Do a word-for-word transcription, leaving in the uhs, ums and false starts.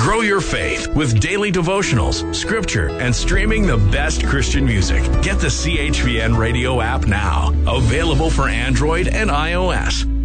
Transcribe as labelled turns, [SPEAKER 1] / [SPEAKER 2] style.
[SPEAKER 1] Grow your faith with daily devotionals, scripture, and streaming the best Christian music. Get the C H V N radio app now. Available for Android and iOS.